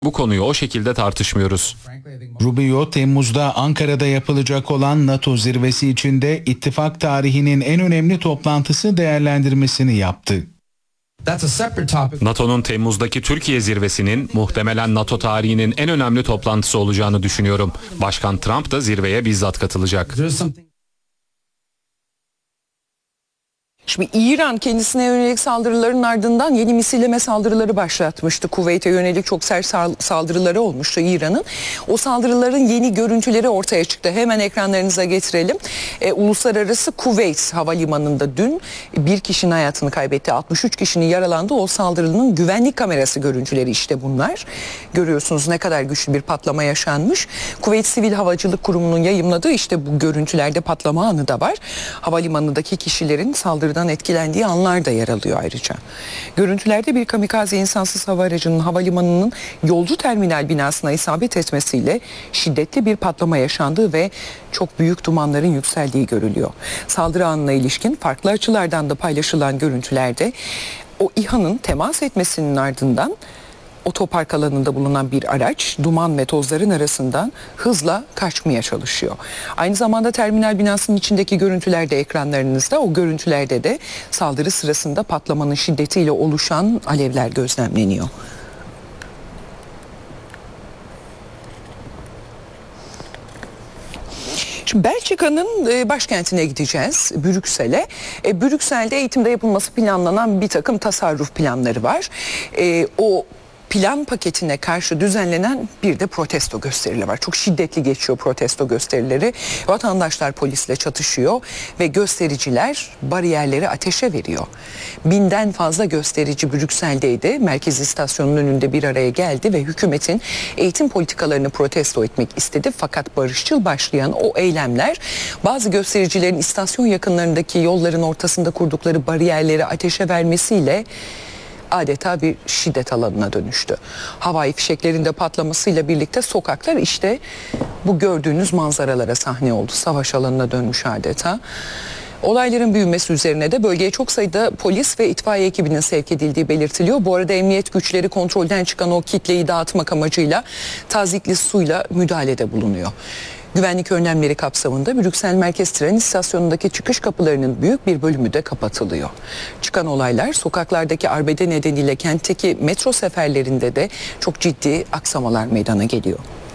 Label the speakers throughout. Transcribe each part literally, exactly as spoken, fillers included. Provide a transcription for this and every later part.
Speaker 1: Bu konuyu o şekilde tartışmıyoruz.
Speaker 2: Rubio, Temmuz'da Ankara'da yapılacak olan NATO zirvesi içinde ittifak tarihinin en önemli toplantısı değerlendirmesini yaptı.
Speaker 1: NATO'nun Temmuz'daki Türkiye zirvesinin muhtemelen NATO tarihinin en önemli toplantısı olacağını düşünüyorum. Başkan Trump da zirveye bizzat katılacak.
Speaker 3: Şimdi İran kendisine yönelik saldırıların ardından yeni misilleme saldırıları başlatmıştı. Kuveyt'e yönelik çok sert saldırıları olmuştu İran'ın. O saldırıların yeni görüntüleri ortaya çıktı. Hemen ekranlarınıza getirelim. E, Uluslararası Kuveyt Havalimanı'nda dün bir kişinin hayatını kaybetti. altmış üç kişinin yaralandığı o saldırının güvenlik kamerası görüntüleri işte bunlar. Görüyorsunuz ne kadar güçlü bir patlama yaşanmış. Kuveyt Sivil Havacılık Kurumu'nun yayımladığı işte bu görüntülerde patlama anı da var. Havalimanındaki kişilerin saldırıdan etkilendiği anlar da yer alıyor ayrıca. Görüntülerde bir kamikaze insansız hava aracının havalimanının yolcu terminal binasına isabet etmesiyle şiddetli bir patlama yaşandığı ve çok büyük dumanların yükseldiği görülüyor. Saldırı anına ilişkin farklı açılardan da paylaşılan görüntülerde o İHA'nın temas etmesinin ardından otopark alanında bulunan bir araç duman ve tozların arasından hızla kaçmaya çalışıyor. Aynı zamanda terminal binasının içindeki görüntüler de ekranlarınızda. O görüntülerde de saldırı sırasında patlamanın şiddetiyle oluşan alevler gözlemleniyor. Şimdi Belçika'nın başkentine gideceğiz, Brüksel'e. E, Brüksel'de eğitimde yapılması planlanan bir takım tasarruf planları var. E, o plan paketine karşı düzenlenen bir de protesto gösterileri var. Çok şiddetli geçiyor protesto gösterileri. Vatandaşlar polisle çatışıyor ve göstericiler bariyerleri ateşe veriyor. Binden fazla gösterici Brüksel'deydi. Merkez istasyonunun önünde bir araya geldi ve hükümetin eğitim politikalarını protesto etmek istedi. Fakat barışçıl başlayan o eylemler bazı göstericilerin istasyon yakınlarındaki yolların ortasında kurdukları bariyerleri ateşe vermesiyle adeta bir şiddet alanına dönüştü. Havai fişeklerin de patlamasıyla birlikte sokaklar işte bu gördüğünüz manzaralara sahne oldu. Savaş alanına dönmüş adeta. Olayların büyümesi üzerine de bölgeye çok sayıda polis ve itfaiye ekibinin sevk edildiği belirtiliyor. Bu arada emniyet güçleri kontrolden çıkan o kitleyi dağıtmak amacıyla tazikli suyla müdahalede bulunuyor. Güvenlik önlemleri kapsamında Brüksel Merkez Tren İstasyonu'ndaki çıkış kapılarının büyük bir bölümü de kapatılıyor. Çıkan olaylar sokaklardaki arbede nedeniyle kentteki metro seferlerinde de çok ciddi aksamalar meydana geliyor.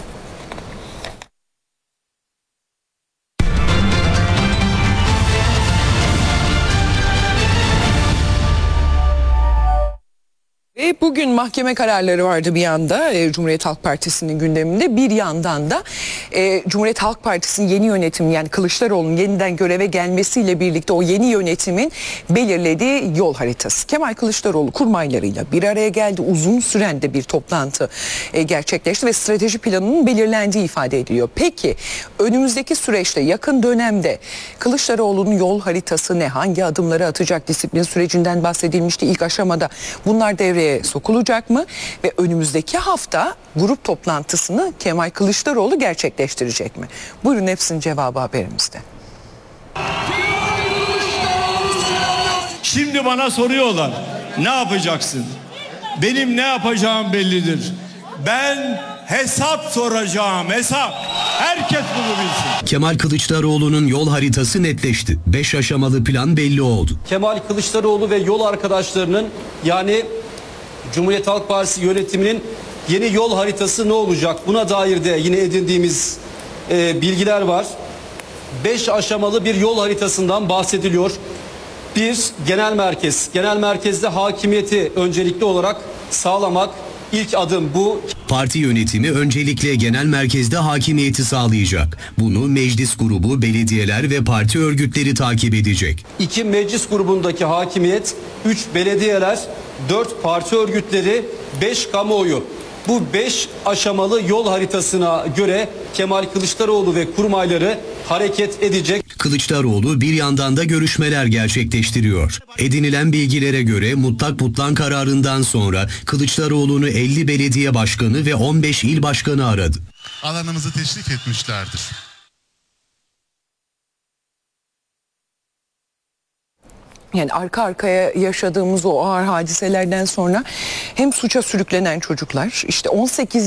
Speaker 3: Ve bugün mahkeme kararları vardı bir yanda e, Cumhuriyet Halk Partisi'nin gündeminde, bir yandan da e, Cumhuriyet Halk Partisi'nin yeni yönetim, yani Kılıçdaroğlu'nun yeniden göreve gelmesiyle birlikte o yeni yönetimin belirlediği yol haritası. Kemal Kılıçdaroğlu kurmaylarıyla bir araya geldi, uzun süren de bir toplantı e, gerçekleşti ve strateji planının belirlendiği ifade ediliyor. Peki önümüzdeki süreçte, yakın dönemde Kılıçdaroğlu'nun yol haritası ne? Hangi adımları atacak? Disiplin sürecinden bahsedilmişti ilk aşamada. Bunlar devreye sokulacak mı ve önümüzdeki hafta grup toplantısını Kemal Kılıçdaroğlu gerçekleştirecek mi? Buyurun, hepsinin cevabı haberimizde.
Speaker 4: Şimdi bana soruyorlar, ne yapacaksın? Benim ne yapacağım bellidir. Ben hesap soracağım, hesap. Herkes bunu bilsin.
Speaker 5: Kemal Kılıçdaroğlu'nun yol haritası netleşti. Beş aşamalı plan belli oldu.
Speaker 6: Kemal Kılıçdaroğlu ve yol arkadaşlarının, yani Cumhuriyet Halk Partisi yönetiminin yeni yol haritası ne olacak? Buna dair de yine edindiğimiz e, bilgiler var. Beş aşamalı bir yol haritasından bahsediliyor. Bir, genel merkez. Genel merkezde hakimiyeti öncelikli olarak sağlamak. İlk adım bu.
Speaker 5: Parti yönetimi öncelikle genel merkezde hakimiyeti sağlayacak. Bunu meclis grubu, belediyeler ve parti örgütleri takip edecek.
Speaker 6: İki, meclis grubundaki hakimiyet. Üç, belediyeler. Dört, parti örgütleri. Beş, kamuoyu. Bu beş aşamalı yol haritasına göre Kemal Kılıçdaroğlu ve kurmayları hareket edecek.
Speaker 5: Kılıçdaroğlu bir yandan da görüşmeler gerçekleştiriyor. Edinilen bilgilere göre mutlak butlan kararından sonra Kılıçdaroğlu'nu elli belediye başkanı ve on beş il başkanı aradı.
Speaker 7: Alanımızı teşvik etmişlerdir.
Speaker 3: Yani arka arkaya yaşadığımız o ağır hadiselerden sonra hem suça sürüklenen çocuklar, işte on sekiz